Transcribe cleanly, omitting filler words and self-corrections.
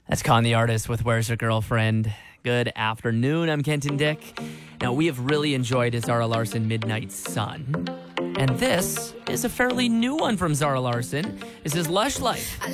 That's Con the Artist with Where's Your Girlfriend. Good afternoon, I'm Kenton Dick. Now, we have really enjoyed Zara Larsson Midnight Sun. And this is a fairly new one from Zara Larsson. This is Lush Life.